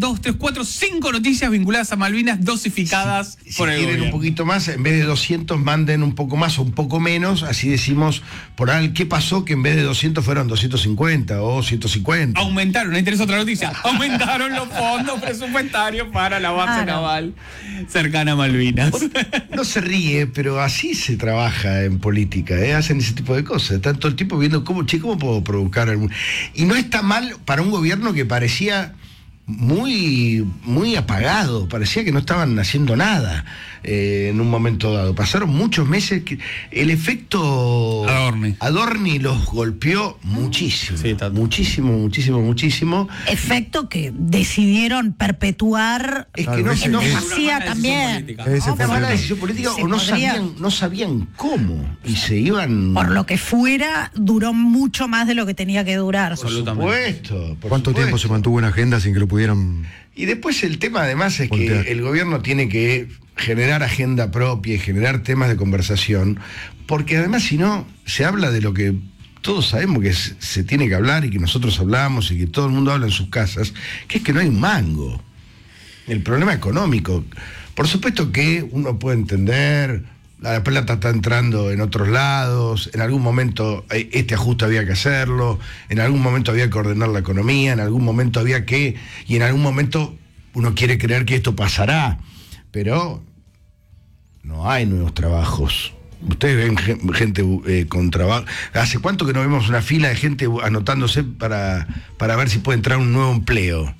2, 3, 4, 5 noticias vinculadas a Malvinas dosificadas por el quieren gobierno. Un poquito más, en vez de 200 manden un poco más o un poco menos, así decimos, por ahí, ¿qué pasó? Que en vez de 200 fueron 250 o 150. Aumentaron, ahí interesa otra noticia, aumentaron los fondos presupuestarios para la base naval cercana a Malvinas. No se ríe, pero así se trabaja en política, hacen ese tipo de cosas. Están todo el tiempo viendo cómo puedo provocar algún... Y no está mal para un gobierno que parecía muy, muy apagado, parecía que no estaban haciendo nada en un momento dado. Pasaron muchos meses que el efecto Adorni los golpeó muchísimo, sí, muchísimo. Efecto que decidieron perpetuar. Es que no hacía también. Una mala decisión política o no sabían cómo y se iban. Por lo que fuera, duró mucho más de lo que tenía que durar. Por supuesto. ¿Cuánto tiempo se mantuvo en agenda sin que lo pudieran? Y después el tema además es voltear. que el gobierno tiene que generar agenda propia y generar temas de conversación, porque además si no, se habla de lo que todos sabemos que se tiene que hablar y que nosotros hablamos y que todo el mundo habla en sus casas, que es que no hay un mango. El problema económico. Por supuesto que uno puede entender, la plata está entrando en otros lados, en algún momento este ajuste había que hacerlo, en algún momento había que ordenar la economía, en algún momento había que, y en algún momento uno quiere creer que esto pasará, pero no hay nuevos trabajos. Ustedes ven gente con trabajo. ¿Hace cuánto que no vemos una fila de gente anotándose para ver si puede entrar un nuevo empleo?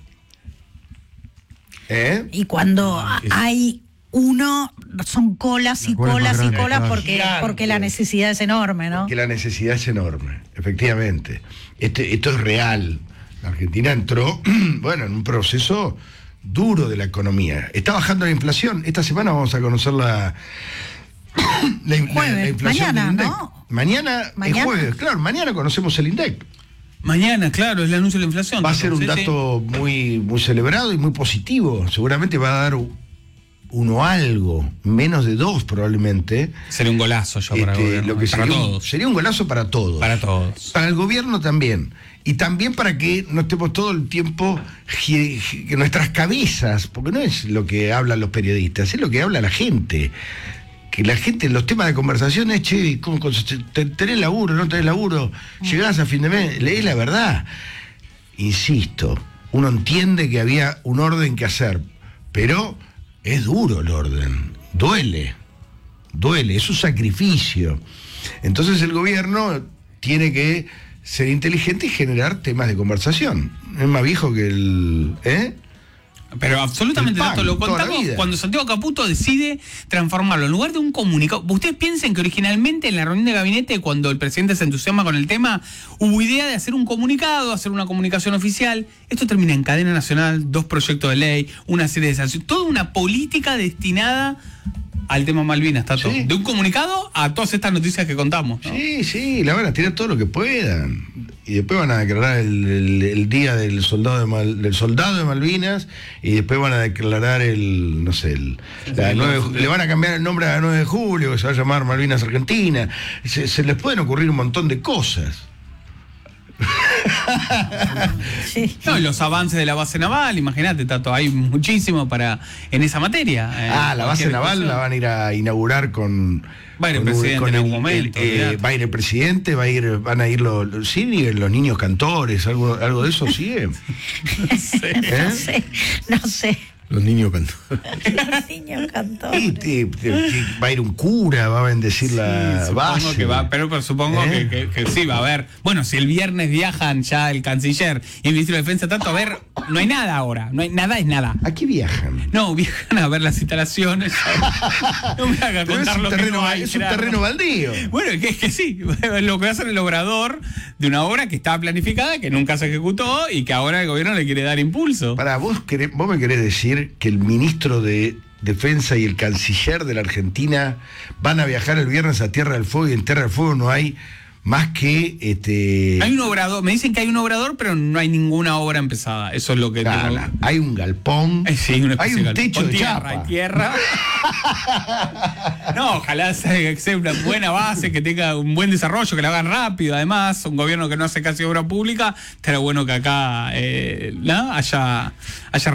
Y cuando hay uno, son colas y colas y colas porque la necesidad es enorme, ¿no? Que la necesidad es enorme, efectivamente. Esto es real. La Argentina entró, bueno, en un proceso duro de la economía. Está bajando la inflación. Esta semana vamos a conocer la inflación mañana, del INDEC. ¿no? Mañana es jueves, claro, mañana conocemos el INDEC. Mañana, claro, es el anuncio de la inflación. Va a ser un dato muy, muy celebrado y muy positivo. Seguramente va a dar uno algo, menos de 2 probablemente. Sería un golazo para el gobierno, para todos. Sería un golazo para todos. Para todos. Para el gobierno también. Y también para que no estemos todo el tiempo que nuestras cabezas, porque no es lo que hablan los periodistas, es lo que habla la gente. Que la gente, los temas de conversación es, che, ¿tenés laburo, no tenés laburo? Llegás a fin de mes, leés la verdad. Insisto, uno entiende que había un orden que hacer, pero es duro el orden, duele, es un sacrificio. Entonces el gobierno tiene que ser inteligente y generar temas de conversación. Es más viejo que el... Pero absolutamente tanto lo contamos cuando Santiago Caputo decide transformarlo en lugar de un comunicado. Ustedes piensen que originalmente en la reunión de gabinete, cuando el presidente se entusiasma con el tema, hubo idea de hacer un comunicado, hacer una comunicación oficial. Esto termina en cadena nacional, 2 proyectos de ley, una serie de sanciones, toda una política destinada al tema Malvinas, Tato. Sí. De un comunicado a todas estas noticias que contamos, ¿no? Sí, la van a tirar todo lo que puedan. Y después van a declarar el día del soldado de Malvinas, y después van a declarar le van a cambiar el nombre a la 9 de julio, que se va a llamar Malvinas Argentina. Se les pueden ocurrir un montón de cosas. Sí. No, y los avances de la base naval, imagínate, Tato, hay muchísimo en esa materia. La base naval la van a ir a inaugurar con... Va a ir el presidente en algún momento. Va a ir el presidente, van a ir los niños cantores, algo de eso sigue. No sé. Los niños cantores. Los niños cantores. Va a ir un cura, va a bendecir la base. Pero supongo que sí, va a haber. Bueno, si el viernes viajan ya el canciller y el ministro de Defensa, tanto a ver, no hay nada ahora. No hay nada, es nada. ¿A qué viajan? No, viajan a ver las instalaciones. No me haga contar lo que no hay. Es un terreno baldío. Bueno, es que sí. Lo que va a hacer el obrador de una obra que estaba planificada, que nunca se ejecutó y que ahora el gobierno le quiere dar impulso. Vos me querés decir que el ministro de Defensa y el canciller de la Argentina van a viajar el viernes a Tierra del Fuego, y en Tierra del Fuego no hay más que... Hay un obrador, me dicen que hay un obrador, pero no hay ninguna obra empezada. Eso es lo que... Hay un galpón, sí, hay un techo de tierra, chapa. Hay tierra. No, ojalá sea una buena base, que tenga un buen desarrollo, que la hagan rápido. Además, un gobierno que no hace casi obra pública, estaría bueno que acá haya